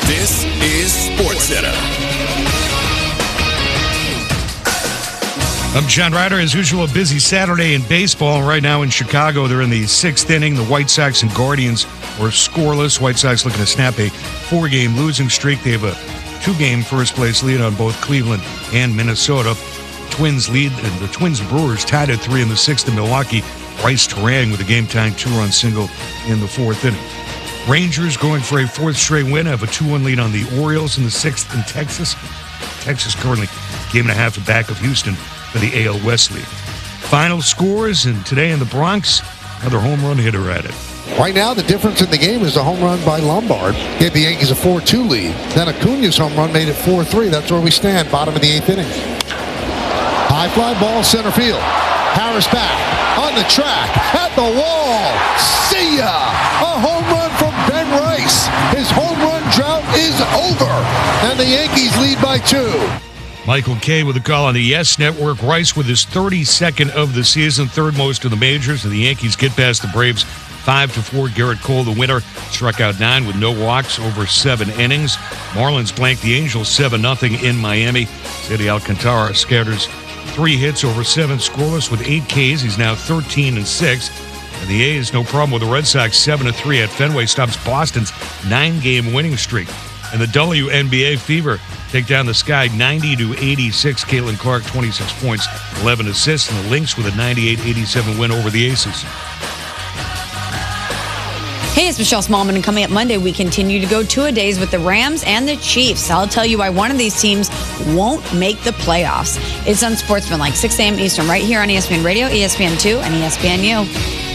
This is SportsCenter. I'm John Ryder. As usual, a busy Saturday in baseball. Right now in Chicago, they're in the sixth inning. The White Sox and Guardians are scoreless. White Sox looking to snap a 4-game losing streak. They have a 2-game first-place lead on both Cleveland and Minnesota. Twins lead, and the Twins and Brewers tied at 3 in the sixth in Milwaukee. Bryce Terang with a game-tying 2-run single in the fourth inning. Rangers going for a fourth straight win, have a 2-1 lead on the Orioles in the sixth in Texas. Texas currently game and a half back of Houston for the AL West lead. Final scores, and today in the Bronx, another home run hitter at it. Right now, the difference in the game is a home run by Lombard. Gave the Yankees a 4-2 lead. Then Acuna's home run made it 4-3. That's where we stand, bottom of the eighth inning. High fly ball, center field. Harris back, on the track, at the wall. See ya! A home run from Ben Rice. His home run drought is over, and the Yankees lead by 2. Michael Kay with a call on the Yes Network. Rice with his 32nd of the season, third most in the majors, and the Yankees get past the Braves 5-4. Garrett Cole, the winner, struck out 9 with no walks over 7 innings. Marlins blanked the Angels 7-0 in Miami. Sandy Alcantara scatters 3 hits over 7 scoreless with 8 Ks. He's now 13-6. And the A's, no problem with the Red Sox, 7-3 at Fenway, stops Boston's 9-game winning streak. And the WNBA Fever take down the Sky 90-86. Caitlin Clark, 26 points, 11 assists. And the Lynx with a 98-87 win over the Aces. Hey, it's Michelle Smallman, and coming up Monday, we continue to go two-a-days with the Rams and the Chiefs. I'll tell you why one of these teams won't make the playoffs. It's Unsportsmanlike, 6 a.m. Eastern, right here on ESPN Radio, ESPN2, and ESPNU.